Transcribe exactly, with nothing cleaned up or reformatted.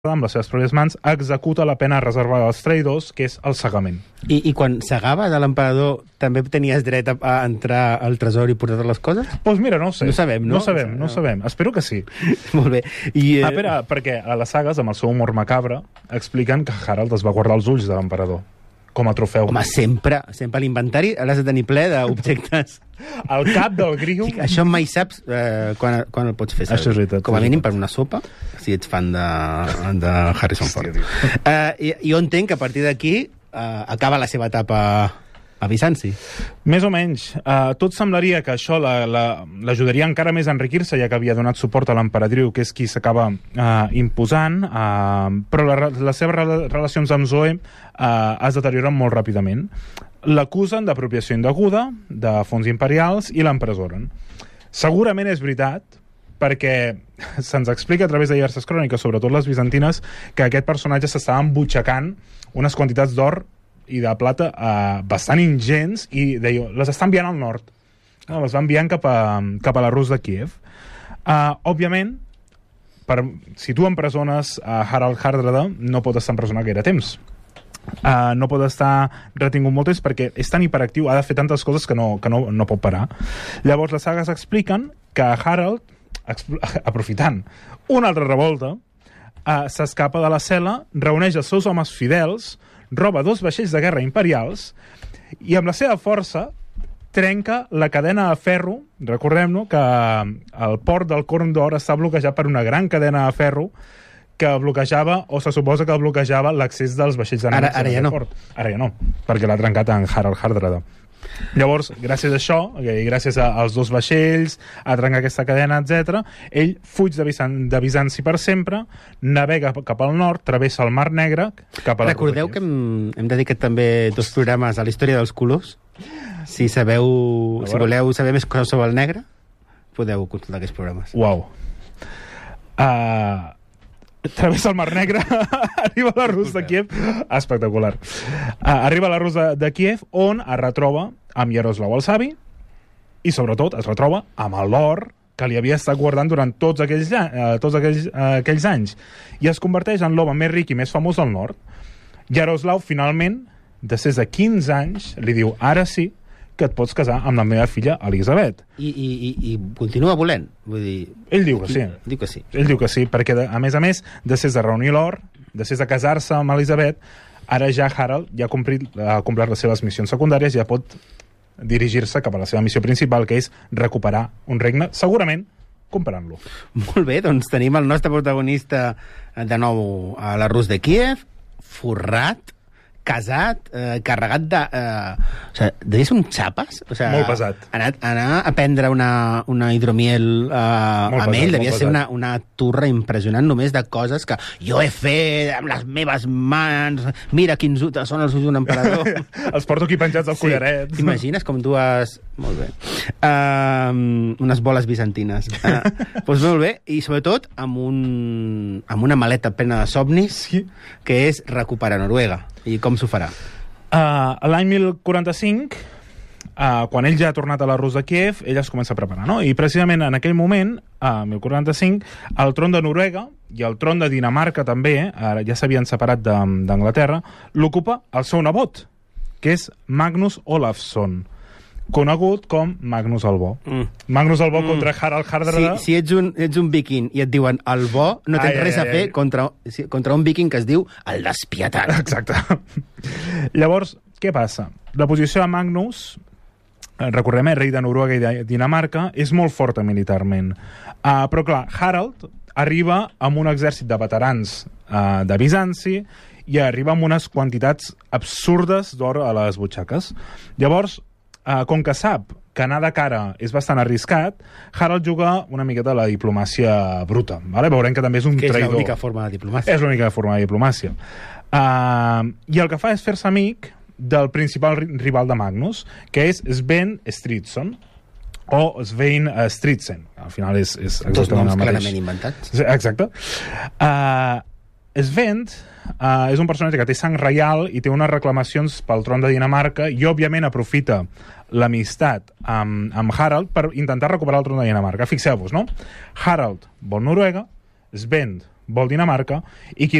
amb les seves pròpies mans, executa la pena reservada als traïdors, que és el cegament. I, i quan cegava de l'emperador, també tenies dret a, a entrar al tresor i portar les coses? Doncs pues mira, no ho sé. No sabem, no? No sabem, no, no sabem. Espero que sí. Molt bé. I, eh... Ah, espera, perquè a les sagues, amb el seu humor macabre, expliquen que Harald es va guardar els ulls de l'emperador, com a trofeu. Home, sempre, sempre a l'inventari l'has de tenir ple d'objectes. El cap del griu... Sí, això mai saps eh, quan, quan el pots fer servir. Això és veritat. Com a mínim per una sopa, si ets fan de, de Harrison Ford. Uh, i, jo entenc que a partir d'aquí uh, acaba la seva etapa a Bizanci. Més o menys. Uh, tot semblaria que això l'ajudaria la, la, encara més a enriquir-se, ja que havia donat suport a l'emperadriu, que és qui s'acaba uh, imposant, uh, però la, les seves relacions amb Zoe uh, es deterioren molt ràpidament. L'acusen d'apropiació indeguda, de fons imperials, i l'empresoren. Segurament és veritat, perquè se'ns explica a través de diverses cròniques, sobretot les bizantines, que aquest personatge s'estava embutxacant unes quantitats d'or i de plata eh, bastant ingents, i deia, les està enviant al nord. No, les va enviant cap a, cap a la Rus de Kíev. Uh, òbviament, per, si tu empresones a Harald Hardrada, no pot estar empresonat gaire temps. Uh, no pot estar retingut molt temps perquè és tan hiperactiu, ha de fer tantes coses que no, que no, no pot parar. Llavors les sagues expliquen que Harald, aprofitant una altra revolta, uh, s'escapa de la cel·la, reuneix els seus homes fidels, roba dos vaixells de guerra imperials i amb la seva força trenca la cadena de ferro. Recordem-nos que el port del Corn d'Or està bloquejat per una gran cadena de ferro que bloquejava, o se suposa que bloquejava l'accés dels vaixells enemics. Ara, ara ja no. Port. Ara ja no, perquè l'ha trencat en Harald Hardrada. Llavors, gràcies a això, i gràcies als dos vaixells, a trencar aquesta cadena, etcètera, ell fuig de, Bizan de Bizanci per sempre, navega cap al nord, travessa el Mar Negre, cap a la Recordeu que hem, hem dedicat també dos programes a la història dels colors. Si sabeu, si voleu saber més coses sobre el negre, podeu consultar aquests programes. Uau. Uh... Travessa el Mar Negre, arriba a la Rus de Kíev, espectacular. Uh, arriba a la Rus de, de Kíev, on es retroba amb Iaroslau el Savi, i sobretot es retroba amb l'or que li havia estat guardant durant tots aquells, uh, tots aquells, uh, aquells anys, i es converteix en l'home més ric i més famós del nord. Iaroslau, finalment, després de quinze anys, li diu, ara sí, que et pots casar amb la meva filla Elisabet. I, i, i, i continua volent? Vull dir... Ell diu que sí. Diu que sí. Ell diu que sí, perquè, de, a més a més, després de reunir l'or, després de casar-se amb Elisabet, ara ja Harald ja ha complit, ha complert les seves missions secundàries, ja pot dirigir-se cap a la seva missió principal, que és recuperar un regne, segurament comprant-lo. Molt bé, doncs tenim el nostre protagonista de nou a la Rus de Kíev, forrat, casat, eh, carregat de... Eh, o sigui, devia ser un xapes? O sigui, molt pesat. Anar, anar a prendre una, una hidromiel eh, amb pesat, ell devia ser pesat. una, una turra impressionant només de coses que jo he fet amb les meves mans, mira quins utes són els ulls d'un emperador. Els porto aquí penjats als sí. collarets. T'imagines com dues... Molt bé. Uh, unes boles bizantines. Uh, doncs molt bé, i sobretot amb, un, amb una maleta plena de somnis, sí. que és recuperar Noruega. I com s'ho farà? Uh, L'any mil quaranta-cinc, uh, quan ell ja ha tornat a la Rus de Kíev, ell es comença a preparar, no? I precisament en aquell moment, a uh, mil quaranta-cinc, el tron de Noruega i el tron de Dinamarca també, ara ja s'havien separat d'Anglaterra, l'ocupa el seu nebot, que és Magnus Olafsson, conegut com Magnus el Bo. Mm. Magnus el Bo mm. contra Harald Hardrada. Si, si ets, un, ets un viking i et diuen el Bo, no tens ai, res ai, a fer ai. Contra, contra un viking que es diu el despietat. Exacte. Llavors, què passa? La posició de Magnus, recordem, rei de Noruega i de Dinamarca, és molt forta militarment. Uh, però, clar, Harald arriba amb un exèrcit de veterans uh, de Bizanci i arriba amb unes quantitats absurdes d'or a les butxaques. Llavors, Uh, com que sap que anar de cara és bastant arriscat, Harald juga una miqueta a la diplomàcia bruta. Vale? Veurem que també és un que traïdor. És l'única forma de diplomàcia. És l'única forma de diplomàcia. Uh, I el que fa és fer-se amic del principal rival de Magnus, que és Sven Stridsson, o Svein Stridsen. Al final és, és exactament el mateix. Dos noms clarament inventats. Exacte. Uh, Sven uh, és un personatge que té sang reial i té unes reclamacions pel tron de Dinamarca i, òbviament, aprofita l'amistat amb, amb Harald per intentar recuperar el tron de Dinamarca. Fixeu-vos, no? Harald vol Noruega, Sven vol Dinamarca, i qui